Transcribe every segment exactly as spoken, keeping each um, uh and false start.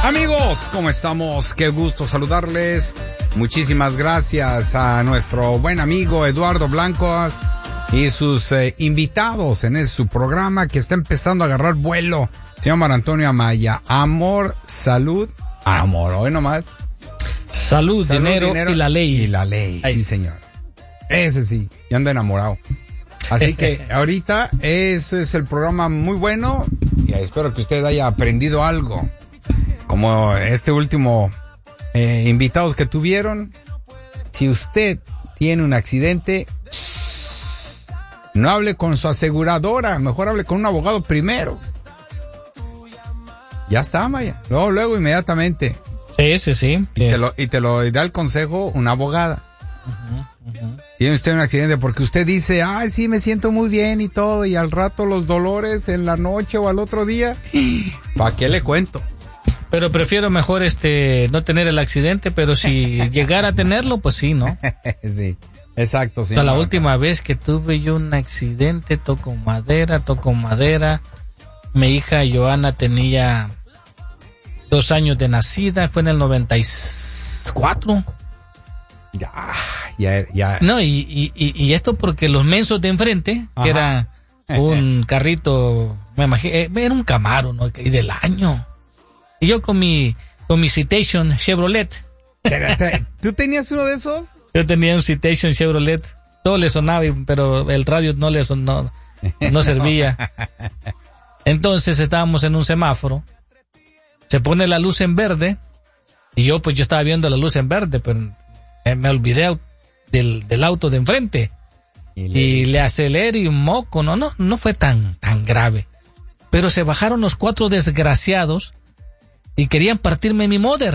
Amigos, ¿cómo estamos? Qué gusto saludarles. Muchísimas gracias a nuestro buen amigo Eduardo Blanco y sus eh, invitados en ese, su programa que está empezando a agarrar vuelo. Señor Mar Antonio Amaya, amor, salud, amor, hoy nomás. Salud, salud dinero, dinero y la ley. Y la ley, Ahí. sí señor. Ese sí, yo ando enamorado. Así que ahorita ese es el programa muy bueno y espero que usted haya aprendido algo. Como este último eh, invitados que tuvieron, si usted tiene un accidente, no hable con su aseguradora, mejor hable con un abogado primero. Ya está, Maya. Luego, luego, inmediatamente. Sí, sí, sí. Y te lo, y te lo da el consejo una abogada. Uh-huh, uh-huh. Tiene usted un accidente porque usted dice, ay, sí, me siento muy bien y todo, y al rato los dolores en la noche o al otro día, ¿para qué le cuento? Pero prefiero mejor este no tener el accidente, pero si llegara a tenerlo, pues sí, ¿no? Sí, exacto. Sí, o sea, la última vez que tuve yo un accidente, toco madera, toco madera. Mi hija Joana tenía dos años de nacida, fue en el noventa y cuatro. Ya, ya, ya. No, y, y, y esto porque los mensos de enfrente, Ajá. que era un carrito, me imagino, era un Camaro, ¿no? Y del año. Y yo con mi, con mi Citation Chevrolet. ¿Tú tenías uno de esos? Yo tenía un Citation Chevrolet. Todo le sonaba, pero el radio no le sonó, no servía. Entonces estábamos en un semáforo. Se pone la luz en verde. Y yo, pues yo estaba viendo la luz en verde, pero me olvidé del, del auto de enfrente. Y le, y le aceleré y un moco. No, no, no fue tan, tan grave. Pero se bajaron los cuatro desgraciados y querían partirme mi mother.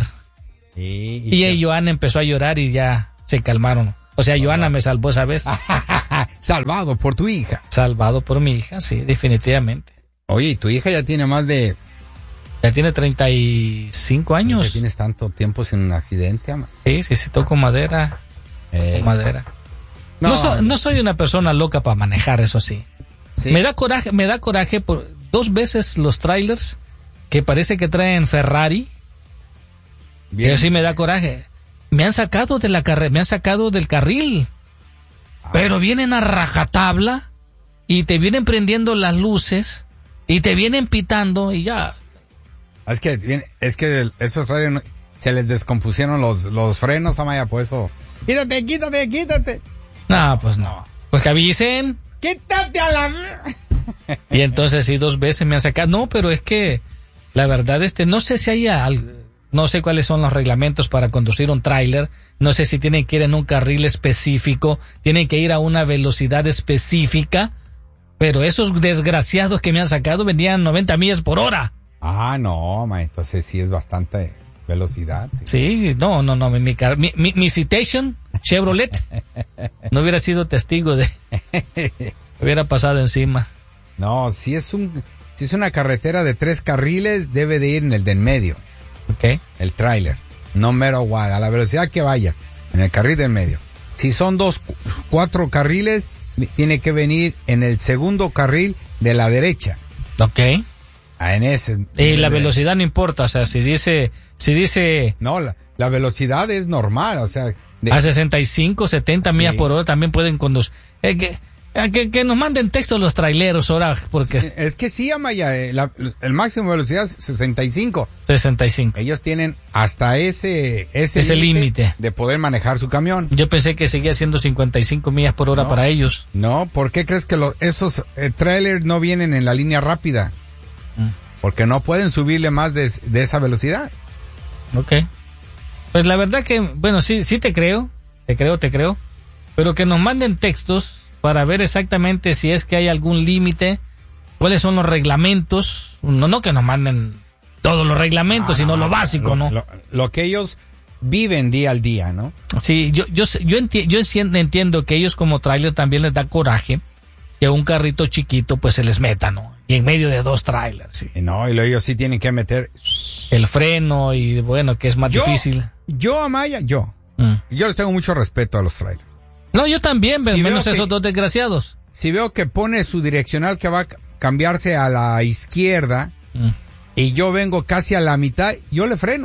Y, y, y Joana empezó a llorar y ya se calmaron. O sea, Joana me salvó esa vez. Salvado por tu hija. Salvado por mi hija, sí, definitivamente. Oye, ¿y tu hija ya tiene más de...? Ya tiene treinta y cinco años. ¿Ya tienes tanto tiempo sin un accidente, ama? Sí, sí, sí, toco madera. Eh. Toco madera. No, no, so, no soy una persona loca para manejar, eso sí. sí. Me da coraje, me da coraje por dos veces los trailers que parece que traen Ferrari. Bien. Eso sí me da coraje. Me han sacado de la carrera, me han sacado del carril. Ah. Pero vienen a rajatabla y te vienen prendiendo las luces y te vienen pitando y ya. Es que es que esos trailers se les descompusieron los los frenos, Amaya, por eso. Quítate, quítate, quítate. No, pues no. Pues que avisen. Quítate a la. Y entonces sí, dos veces me han sacado. No, pero es que la verdad, este, no sé si hay algo, no sé cuáles son los reglamentos para conducir un tráiler, no sé si tienen que ir en un carril específico, tienen que ir a una velocidad específica, pero esos desgraciados que me han sacado venían noventa millas por hora. Ah, no, ma, entonces sí es bastante velocidad. Sí, sí no, no, no, mi, mi, mi, mi Citation Chevrolet no hubiera sido testigo de, hubiera pasado encima. No, si es un... Si es una carretera de tres carriles, debe de ir en el de en medio. Ok. El tráiler. No matter what, a la velocidad que vaya, en el carril del medio. Si son dos, cuatro carriles, tiene que venir en el segundo carril de la derecha. Ok. Ah, en ese. Y la velocidad no importa, o sea, si dice, si dice. No, la, la velocidad es normal, o sea. De, a sesenta y cinco, setenta sí. millas por hora también pueden conducir. Eh, que, Que, que nos manden textos los traileros ahora, porque... Es, es que sí, Amaya, la, el máximo de velocidad es sesenta y cinco. sesenta y cinco. Ellos tienen hasta ese ese, ese límite de poder manejar su camión. Yo pensé que seguía siendo cincuenta y cinco millas por hora no, para ellos. No, ¿por qué crees que los, esos eh, trailers no vienen en la línea rápida? Mm. Porque no pueden subirle más de, de esa velocidad. Ok. Pues la verdad que, bueno, sí, sí te creo, te creo, te creo, pero que nos manden textos para ver exactamente si es que hay algún límite, cuáles son los reglamentos, no, no que nos manden todos los reglamentos, no, sino no, lo básico, lo, ¿no? Lo, lo que ellos viven día al día, ¿no? Sí, yo yo yo, enti- yo entiendo que ellos como trailer también les da coraje que un carrito chiquito pues se les meta, ¿no? Y en medio de dos trailers, sí. Y no, y lo, ellos sí tienen que meter el freno y bueno, que es más yo, difícil. Yo, Amaya, yo, mm. yo les tengo mucho respeto a los trailers. No, yo también, pero si menos esos que, dos desgraciados. Si veo que pone su direccional que va a cambiarse a la izquierda, mm. y yo vengo casi a la mitad, yo le freno.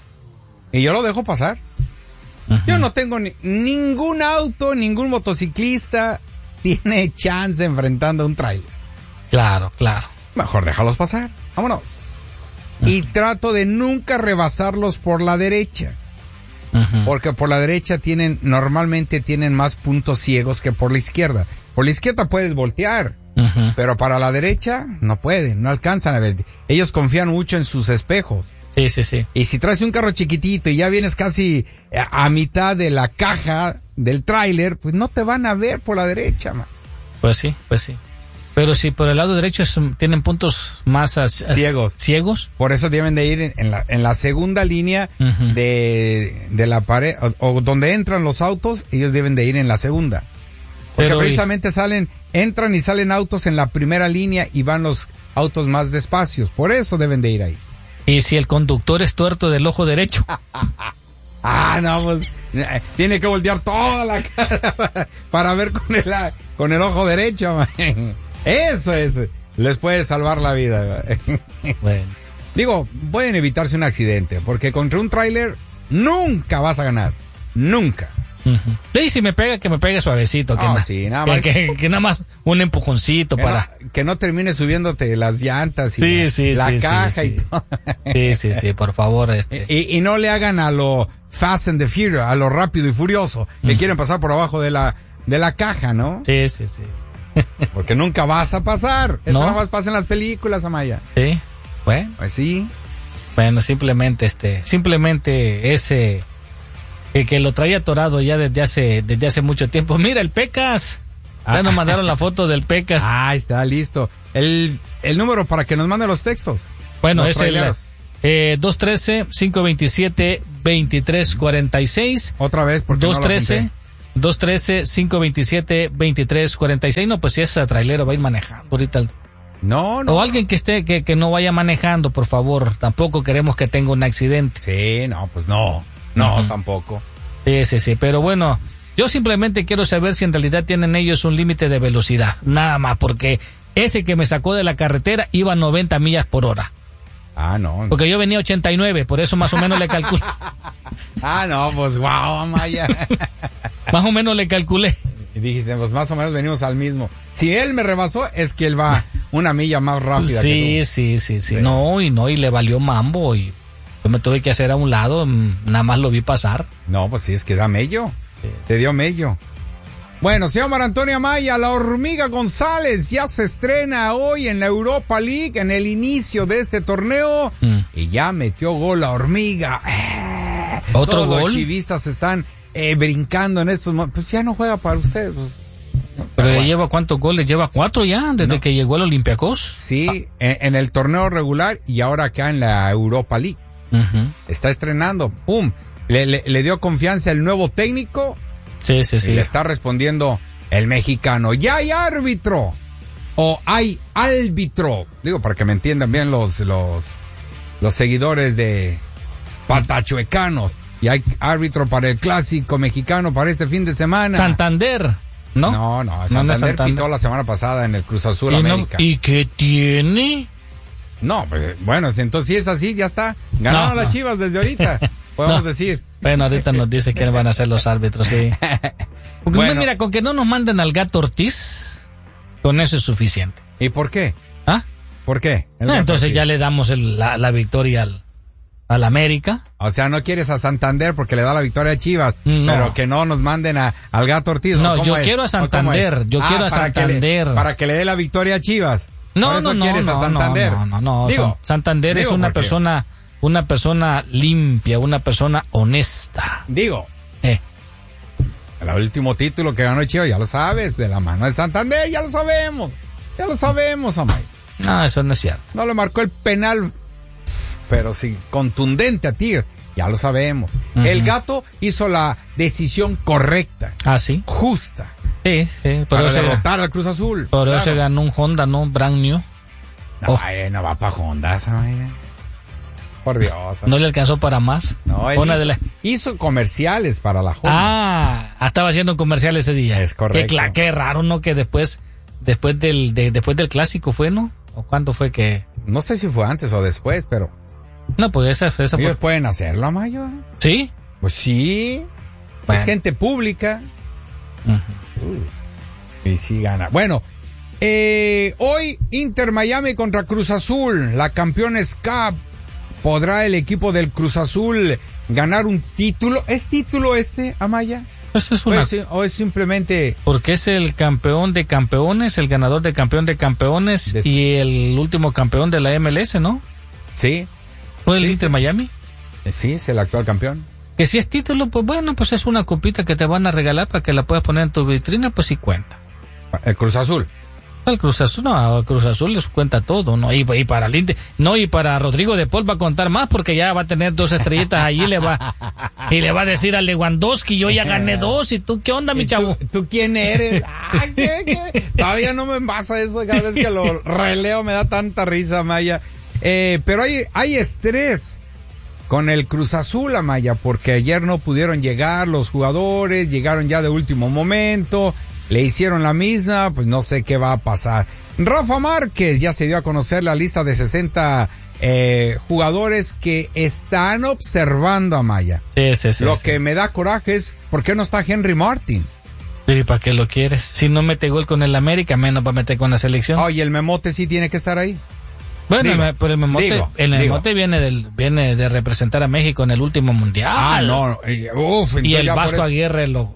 Y yo lo dejo pasar. Uh-huh. Yo no tengo ni, ningún auto, ningún motociclista tiene chance enfrentando a un trailer. Claro, claro. Mejor déjalos pasar. Vámonos. Uh-huh. Y trato de nunca rebasarlos por la derecha. Uh-huh. Porque por la derecha tienen, normalmente tienen más puntos ciegos que por la izquierda. Por la izquierda puedes voltear. Uh-huh. Pero para la derecha no pueden, no alcanzan a ver. Ellos confían mucho en sus espejos. Sí, sí, sí. Y si traes un carro chiquitito y ya vienes casi a, a mitad de la caja del tráiler, pues no te van a ver por la derecha, man. Pues sí, pues sí. Pero si por el lado derecho es, tienen puntos más as, as, ciegos. ciegos. Por eso deben de ir en, en, la, en la segunda línea uh-huh. de, de la pared, o, o donde entran los autos, ellos deben de ir en la segunda. Porque Pero precisamente y... salen, entran y salen autos en la primera línea y van los autos más despacios. Por eso deben de ir ahí. ¿Y si el conductor es tuerto del ojo derecho? Ah, no, pues tiene que voltear toda la cara para, para ver con el, con el ojo derecho, man. Eso es, les puede salvar la vida. Bueno. Digo, pueden evitarse un accidente, porque contra un tráiler nunca vas a ganar, nunca. Uh-huh. Sí, si me pega, que me pegue suavecito, que, oh, na- sí, nada más. Que, que, que nada más un empujoncito que para... No, que no termine subiéndote las llantas y sí, la, sí, la sí, caja sí, y sí. todo. Sí, sí, sí, por favor. Este. Y, y no le hagan a lo Fast and the Furious, a lo rápido y furioso, que uh-huh. quieren pasar por abajo de la, de la caja, ¿no? Sí, sí, sí. Porque nunca vas a pasar. Eso ¿No? nada más pasa en las películas, Amaya. Sí, bueno. Pues sí. Bueno, simplemente este, simplemente ese... Que, que lo traía atorado ya desde hace desde hace mucho tiempo. Mira, el Pecas. Ya ah. nos mandaron la foto del Pecas. Ah, está listo. El, el número para que nos manden los textos. Bueno, es el eh, dos uno tres, cinco dos siete, dos tres cuatro seis. Otra vez, porque dos uno tres, dos uno tres, cinco dos siete, dos tres cuatro seis. No, pues si ese trailero va a ir manejando ahorita. El... No, no. O alguien que esté, que, que no vaya manejando, por favor. Tampoco queremos que tenga un accidente. Sí, no, pues no. No, uh-huh. tampoco. Sí, sí, sí, pero bueno, yo simplemente quiero saber si en realidad tienen ellos un límite de velocidad, nada más, porque ese que me sacó de la carretera iba a noventa millas por hora. Ah, no. Porque yo venía a ochenta y nueve, por eso más o menos le calculé. Ah, no, pues wow, Amaya. Más o menos le calculé. Y dijiste, pues más o menos venimos al mismo. Si él me rebasó, es que él va una milla más rápida. Sí, que tú. sí, sí, sí, sí. No, y no, y le valió mambo y... Yo me tuve que hacer a un lado, nada más lo vi pasar. No, pues sí, es que da mello. Sí. Se dio mello. Bueno, señor Mar Antonio Amaya, la Hormiga González ya se estrena hoy en la Europa League, en el inicio de este torneo. Mm. Y ya metió gol la Hormiga. Eh, ¿Otro todos gol? Los chivistas están eh, brincando en estos momentos. Pues ya no juega para ustedes. Pues. Pero, Pero bueno. ¿Lleva cuántos goles? ¿Lleva cuatro ya desde no. que llegó al Olympiacos? Sí, ah. en, en el torneo regular y ahora acá en la Europa League. Uh-huh. Está estrenando, pum, le, le, le dio confianza el nuevo técnico. Sí, sí, sí. Y le está respondiendo el mexicano. Ya hay árbitro o hay árbitro. Digo, para que me entiendan bien los los los seguidores de Patachuecanos. Y hay árbitro para el clásico mexicano para este fin de semana. Santander, ¿no? No, no, Santander, no, no Santander. pitó la semana pasada en el Cruz Azul ¿Y América. No, ¿Y qué tiene? No, pues bueno, entonces si es así, ya está. Ganaron no, las no. Chivas desde ahorita, podemos no. decir. Bueno, ahorita nos dice quiénes van a ser los árbitros, sí. Porque, bueno. Mira, con que no nos manden al Gato Ortiz, con eso es suficiente. ¿Y por qué? ¿Ah? ¿Por qué? No, entonces Ortiz. Ya le damos el, la, la victoria al, al América. O sea, no quieres a Santander porque le da la victoria a Chivas, no. Pero que no nos manden a, al Gato Ortiz. No, yo es? quiero a Santander, yo ah, quiero a para Santander. Que le, para que le dé la victoria a Chivas. No, no, no, no, a Santander? no, no, no, digo, Santander digo es una persona, una persona limpia, una persona honesta. Digo, eh. el último título que ganó Chivas, ya lo sabes, de la mano de Santander, ya lo sabemos, ya lo sabemos, Amay. No, eso no es cierto. No le marcó el penal, pero sí contundente a Tigres, ya lo sabemos. Uh-huh. El Gato hizo la decisión correcta. Ah, sí. Justa. Sí, sí. Para derrotar al Cruz Azul. Por claro. eso se ganó un Honda, ¿no? Brand new. No, oh. ay, no va para Honda, ¿sabes? Por Dios. ¿sabes? ¿No le alcanzó para más? No, hizo, de la... hizo comerciales para la Honda. Ah, estaba haciendo comerciales ese día. Es correcto. Qué, qué raro, ¿no? Que después, después del, de, después del clásico fue, ¿no? ¿O cuándo fue que? no sé si fue antes o después, pero... No, pues esa... esa ellos por... pueden hacerlo, Amayo. ¿Sí? Pues sí. Bueno. Es gente pública. Uh, y sí gana. Bueno, eh, hoy Inter Miami contra Cruz Azul, la Campeones Cup. ¿Podrá el equipo del Cruz Azul ganar un título? ¿Es título este, Amaya? Eso es una... ¿O es, o es simplemente...? Porque es el campeón de campeones, el ganador de campeón de campeones de... y el último campeón de la M L S, ¿no? Sí. ¿Fue el sí, Inter sí. Miami? Sí, es el actual campeón. Que si es título, pues bueno, pues es una copita que te van a regalar para que la puedas poner en tu vitrina, pues sí cuenta. El Cruz Azul. El Cruz Azul, no, el Cruz Azul les cuenta todo, ¿no? Y, y para el Inter, no, y para Rodrigo de Paul va a contar más porque ya va a tener dos estrellitas allí, le va, y le va a decir a Lewandowski, yo ya gané dos, y tú, ¿qué onda, mi chavo? ¿Tú, ¿tú quién eres? Ah, ¿qué, qué? Todavía no me pasa eso, cada vez que lo releo me da tanta risa, Maya. Eh, pero hay, hay estrés con el Cruz Azul, Amaya, porque ayer no pudieron llegar los jugadores, llegaron ya de último momento, le hicieron la misma, pues no sé qué va a pasar. Rafa Márquez ya se dio a conocer la lista de sesenta eh, jugadores que están observando a Maya. Sí, sí, sí. Lo sí. que me da coraje es, ¿por qué no está Henry Martin? Sí, ¿para qué lo quieres? Si no mete gol con el América, menos va a meter con la selección. Oye, oh, el Memote sí tiene que estar ahí. Bueno, digo, el, pero el Memote, digo, el Memote viene del, viene de representar a México en el último mundial. Ah, no, uf, y el Vasco Aguirre lo...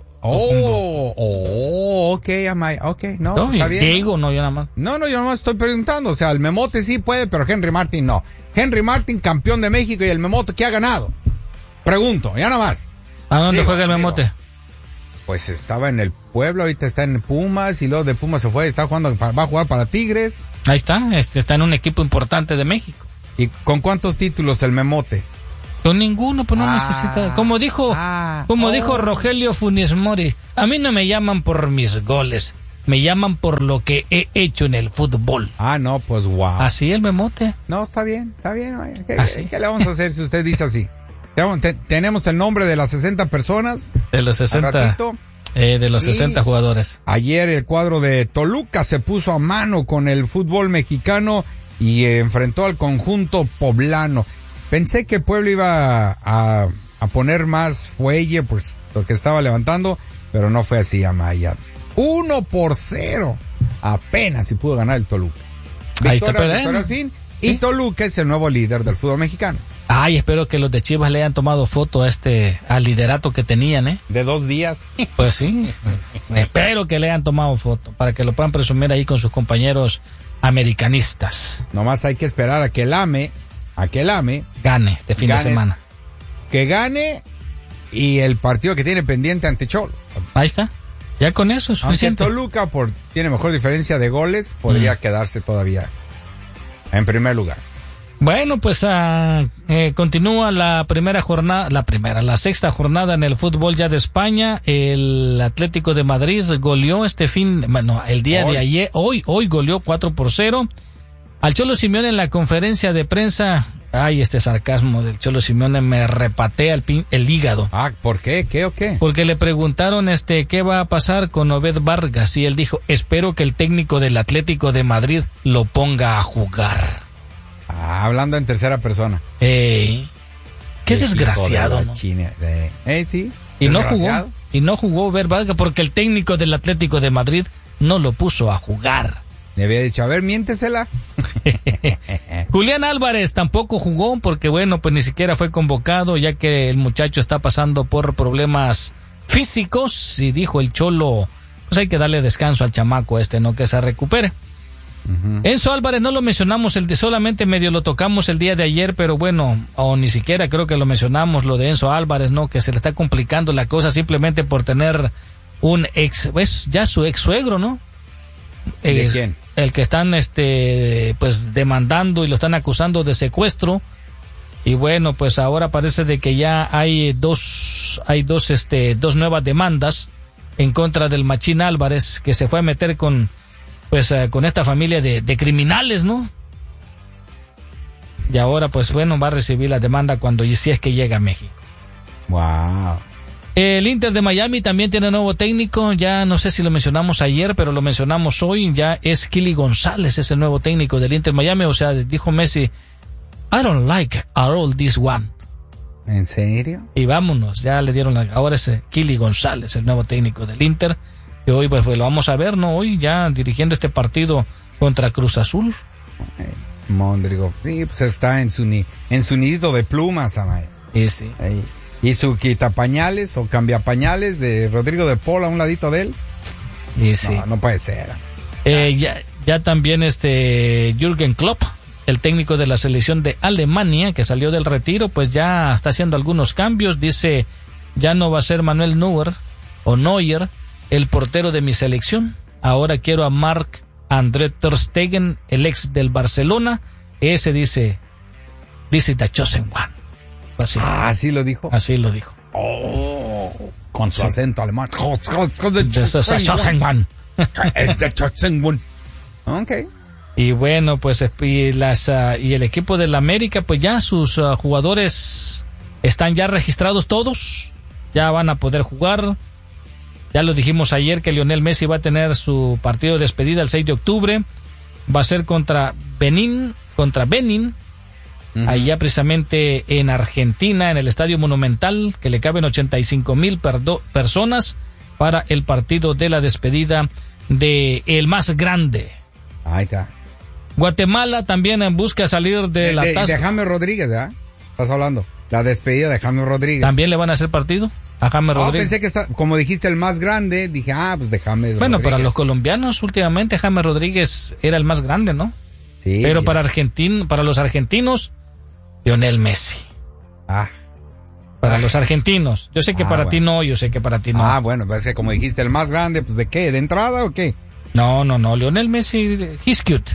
Oh, oh, ok, Amaya, ok, no, no está bien. Diego, no, yo nada más. No, no, yo nada más estoy preguntando, o sea, el Memote sí puede, pero Henry Martin no. Henry Martin, campeón de México, y el Memote, ¿qué ha ganado? Pregunto, ya nada más. ¿A dónde digo, juega el Memote? Digo, pues estaba en el Pueblo, ahorita está en Pumas, y luego de Pumas se fue, está jugando, va a jugar para Tigres. Ahí está, está en un equipo importante de México. ¿Y con cuántos títulos el Memote? Con ninguno, pues no ah, necesita. Como dijo, ah, como oh. dijo Rogelio Funes Mori, a mí no me llaman por mis goles, me llaman por lo que he hecho en el fútbol. Ah, no, pues wow. Así el Memote. No, está bien, está bien. ¿Qué, ¿Así? ¿Qué le vamos a hacer si usted dice así? Tenemos el nombre de las sesenta personas. De los sesenta. Eh, de los sesenta jugadores. Ayer el cuadro de Toluca se puso a mano con el fútbol mexicano y eh, enfrentó al conjunto poblano. Pensé que Puebla iba a, a, a poner más fuelle, pues lo que estaba levantando, pero no fue así, Amaya. Uno por cero. Apenas si pudo ganar el Toluca. Victoria, victoria al fin. ¿Sí? Y Toluca es el nuevo líder del fútbol mexicano. Ay, espero que los de Chivas le hayan tomado foto a este, al liderato que tenían, ¿eh? De dos días. Pues sí. Espero que le hayan tomado foto para que lo puedan presumir ahí con sus compañeros americanistas. Nomás hay que esperar a que el AME, a que el AME gane este fin gane, de semana. Que gane y el partido que tiene pendiente ante Cholo. Ahí está. Ya con eso es suficiente. Aunque Toluca por, tiene mejor diferencia de goles, podría mm. quedarse todavía en primer lugar. Bueno, pues uh, eh, continúa la primera jornada, la primera, la sexta jornada en el fútbol ya de España. El Atlético de Madrid goleó este fin, bueno, el día hoy. de ayer, hoy, hoy goleó cuatro por cero. Al Cholo Simeone en la conferencia de prensa, ay, este sarcasmo del Cholo Simeone me repatea el, pin, el hígado. Ah, ¿por qué? ¿Qué o qué? Porque le preguntaron este qué va a pasar con Obed Vargas y él dijo, espero que el técnico del Atlético de Madrid lo ponga a jugar. Ah, hablando en tercera persona. Ey, qué, qué desgraciado, de ¿no? China, de, eh, sí. Y no jugó, y no jugó Obed Vargas porque el técnico del Atlético de Madrid no lo puso a jugar. Le había dicho, a ver, miéntesela. Julián Álvarez tampoco jugó porque, bueno, pues ni siquiera fue convocado ya que el muchacho está pasando por problemas físicos y dijo el Cholo, pues hay que darle descanso al chamaco este, ¿no? Que se recupere. Uh-huh. Enzo Álvarez no lo mencionamos, el de solamente medio lo tocamos el día de ayer, pero bueno, o ni siquiera creo que lo mencionamos, lo de Enzo Álvarez, ¿no? Que se le está complicando la cosa simplemente por tener un ex, pues ya su ex suegro, ¿no? ¿De es, quién? El que están este pues demandando y lo están acusando de secuestro. Y bueno, pues ahora parece de que ya hay dos hay dos este dos nuevas demandas en contra del Machín Álvarez, que se fue a meter con pues uh, con esta familia de, de criminales, ¿no? Y ahora pues bueno, va a recibir la demanda cuando y si es que llega a México. Wow. El Inter de Miami también tiene nuevo técnico, ya no sé si lo mencionamos ayer, pero lo mencionamos hoy, ya es Kili González, es el nuevo técnico del Inter de Miami, o sea, dijo Messi, I don't like at all this one. ¿En serio? Y vámonos, ya le dieron la, ahora es Kili González, el nuevo técnico del Inter, que hoy pues, pues lo vamos a ver, ¿no? Hoy ya dirigiendo este partido contra Cruz Azul. Hey, Mondrigo, sí, pues está en su, ni, en su nido de plumas, Amaya. Sí, sí. Hey. Y su quitapañales o cambiapañales de Rodrigo de Paul a un ladito de él. Y sí. No, no puede ser. Eh, ya, ya también este Jürgen Klopp, el técnico de la selección de Alemania, que salió del retiro, pues ya está haciendo algunos cambios. Dice, ya no va a ser Manuel Neuer o Neuer el portero de mi selección. Ahora quiero a Marc-André ter Stegen, el ex del Barcelona. Ese dice, dice the chosen one. Así, ah, así lo dijo. Así lo dijo. Oh, con su sí. acento alemán. Ok. Y bueno, pues y, las, uh, y el equipo del América, pues ya sus uh, jugadores están ya registrados todos. Ya van a poder jugar. Ya lo dijimos ayer que Lionel Messi va a tener su partido de despedida el seis de octubre. Va a ser contra Benín, contra Benin. Uh-huh. Allá precisamente en Argentina, en el Estadio Monumental, que le caben ochenta y cinco mil perdo- personas para el partido de la despedida de el más grande. Ahí está. Guatemala también busca salir de, de la tasa. De James Rodríguez, ¿verdad? Estás hablando. La despedida de James Rodríguez. ¿También le van a hacer partido a James oh, Rodríguez? Pensé que está, como dijiste, el más grande, dije, ah, pues de James bueno, Rodríguez. para los colombianos, últimamente James Rodríguez era el más grande, ¿no? Sí. Pero ya. para Argentin, para los argentinos, Lionel Messi. Ah. Para ah. los argentinos. Yo sé que ah, para bueno. ti no, yo sé que para ti no. Ah, bueno, pues como dijiste, el más grande, pues ¿de qué? ¿De entrada o qué? No, no, no, Lionel Messi, he's cute.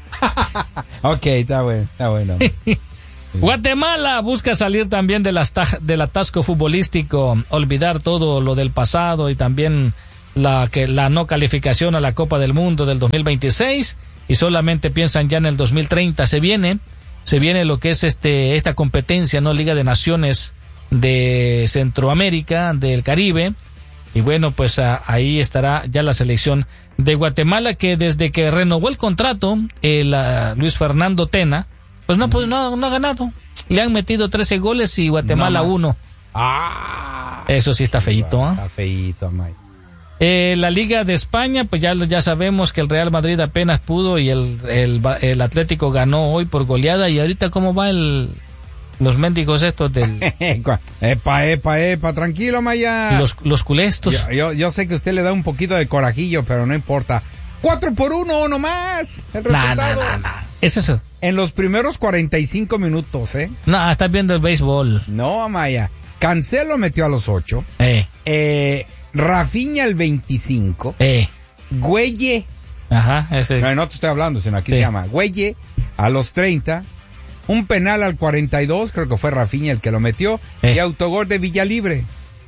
Ok, está bueno, está bueno. Guatemala busca salir también de las taj- del atasco futbolístico, olvidar todo lo del pasado y también la que la no calificación a la Copa del Mundo del dos mil veintiséis y solamente piensan ya en el dos mil treinta. Se viene, se viene lo que es este esta competencia, no Liga de Naciones de Centroamérica, del Caribe. Y bueno, pues a, ahí estará ya la selección de Guatemala, que desde que renovó el contrato, el uh, Luis Fernando Tena, pues no, pues no, no ha ganado. Le han metido trece goles y Guatemala no uno. Ah, eso sí está feíto, ¿eh? Está feíto, Mike. Eh, la Liga de España, pues ya, ya sabemos que el Real Madrid apenas pudo y el, el, el Atlético ganó hoy por goleada. Y ahorita, ¿cómo va el... los mendigos estos del... epa, epa, epa, tranquilo, Maya. Los, los culestos. Yo, yo, yo sé que usted le da un poquito de corajillo, pero no importa. Cuatro por uno nomás. El resultado. No, no, no, es eso. En los primeros cuarenta y cinco minutos, ¿eh? No, estás viendo el béisbol. No, Maya. Cancelo metió a los ocho. Eh. Eh, Rafinha el veinticinco. Eh. Güelle. Ajá, ese. No, no te estoy hablando, sino aquí sí. Se llama Güelle a los treinta. Un penal al cuarenta y dos, creo que fue Rafinha el que lo metió. Eh. Y autogol de Villalibre.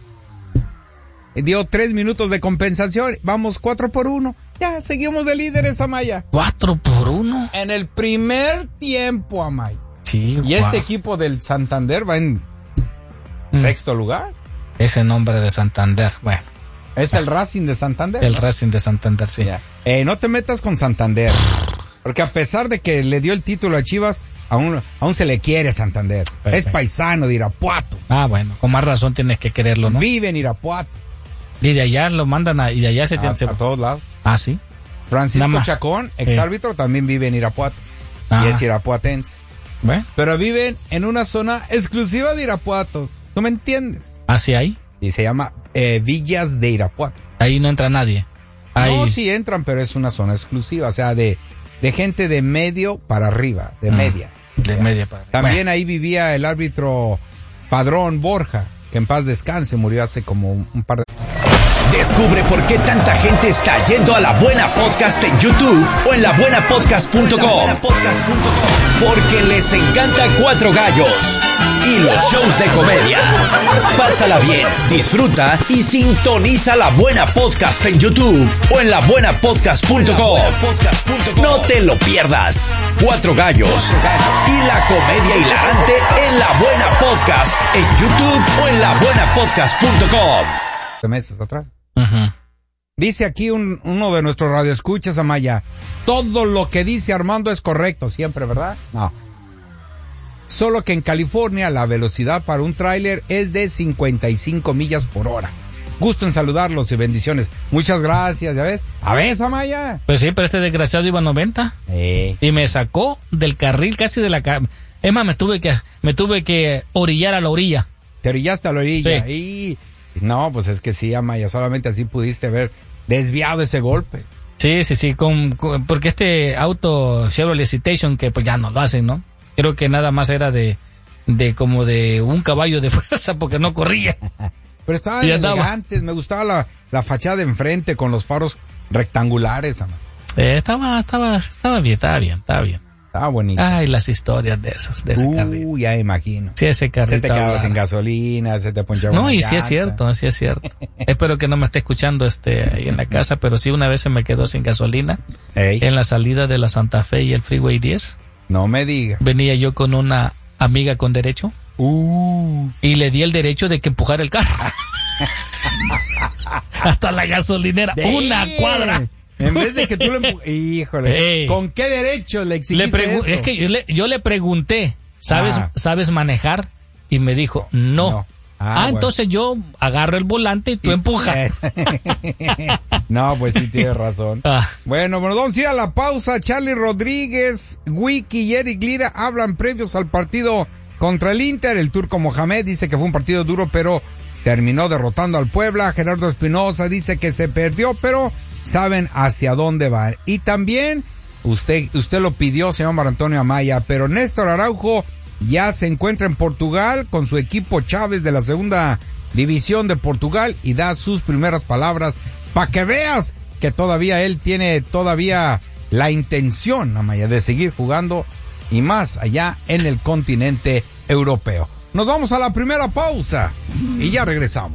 Dio tres minutos de compensación. Vamos cuatro por uno. Ya, seguimos de líderes, Amaya. ¿Cuatro por uno? En el primer tiempo, Amaya. Sí, y wow. Este equipo del Santander va en mm. sexto lugar. Ese nombre de Santander, bueno. Es el Racing de Santander. El ¿no? Racing de Santander, sí. Ya. Eh, no te metas con Santander. Porque a pesar de que le dio el título a Chivas, aún, aún se le quiere Santander. Perfecto. Es paisano de Irapuato. Ah, bueno, con más razón tienes que quererlo, ¿no? Vive en Irapuato. Y de allá lo mandan a, y de allá se tiene. A, a todos lados. Ah, sí. Francisco Chacón, exárbitro, eh. también vive en Irapuato. Ah. Y es irapuatense. Bueno. Pero viven en una zona exclusiva de Irapuato. ¿Tú me entiendes? ¿Ah, sí hay? Y se llama eh, Villas de Irapuato. Ahí no entra nadie. Ahí... No, sí entran, pero es una zona exclusiva. O sea, de, de gente de medio para arriba, de ah, media. De ¿ya? media para arriba. También bueno. ahí vivía el árbitro Padrón Borja, que en paz descanse, murió hace como un, un par de... Descubre por qué tanta gente está yendo a La Buena Podcast en YouTube o en la buena podcast punto com. Porque les encanta Cuatro Gallos y los shows de comedia. Pásala bien, disfruta y sintoniza La Buena Podcast en YouTube o en la buena podcast punto com. No te lo pierdas. Cuatro Gallos y la comedia hilarante en La Buena Podcast. Podcast en YouTube o en la buena podcast punto com. ¿Qué meses atrás? Uh-huh. Dice aquí un, uno de nuestros radioescuchas, Amaya, todo lo que dice Armando es correcto siempre, ¿verdad? No. Solo que en California la velocidad para un tráiler es de cincuenta y cinco millas por hora. Gusto en saludarlos y bendiciones. Muchas gracias, ¿ya ves? ¿A ves, Amaya? Pues sí, pero este desgraciado iba a noventa. Eh. Y me sacó del carril, casi de la... Ca- es más, me tuve que me tuve que orillar a la orilla. Te orillaste a la orilla. Sí. Y no, pues es que sí, Amaya, solamente así pudiste haber desviado ese golpe. Sí, sí, sí, con, con- porque este auto Chevrolet Citation, que pues ya no lo hacen, ¿no? Creo que nada más era de, de como de un caballo de fuerza porque no corría. Pero estaban Y andaba. elegantes, me gustaba la, la fachada enfrente con los faros rectangulares, Amaya. Eh, estaba, estaba, estaba bien, estaba bien, estaba bien. Estaba bonito. Ay, las historias de esos, de ese carril. Uy, ya imagino. Sí, ese carril. Se te quedaba sin gasolina, se te ponchaba No, una y sí es llanta. cierto, sí es cierto. Espero que no me esté escuchando este ahí en la casa, pero sí una vez se me quedó sin gasolina Ey, en la salida de la Santa Fe y el Freeway diez. no me digas. Venía yo con una amiga con derecho Uh, y le di el derecho de que empujara el carro. Hasta la gasolinera, una damn. cuadra. En vez de que tú le empu- Híjole, Ey. ¿con qué derecho le exigiste Le pregu- eso? es que yo le, yo le pregunté, ¿sabes, Ah. ¿sabes manejar? Y me dijo, no. No. Ah, Ah, bueno. entonces yo agarro el volante y tú empujas. No, pues sí tienes razón. Ah. Bueno, bueno, vamos a ir a la pausa. Charlie Rodríguez, Wiki y Eric Lira hablan previos al partido contra el Inter. El turco Mohamed dice que fue un partido duro, pero terminó derrotando al Puebla. Gerardo Espinosa dice que se perdió, pero saben hacia dónde va. Y también, usted, usted lo pidió, señor Mar Antonio Amaya, pero Néstor Araujo ya se encuentra en Portugal con su equipo Chávez de la segunda división de Portugal y da sus primeras palabras para que veas que todavía él tiene todavía la intención, Amaya, de seguir jugando y más allá en el continente europeo. Nos vamos a la primera pausa y ya regresamos.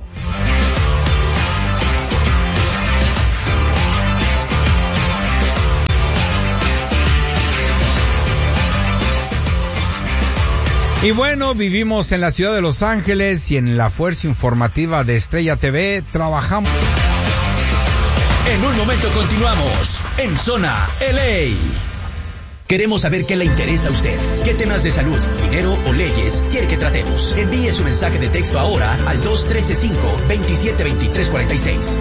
Y bueno, vivimos en la ciudad de Los Ángeles y en la fuerza informativa de Estrella T V trabajamos. En un momento continuamos en Zona L A. Queremos saber qué le interesa a usted. ¿Qué temas de salud, dinero o leyes quiere que tratemos? Envíe su mensaje de texto ahora al dos uno tres cinco, dos siete dos tres cuatro seis.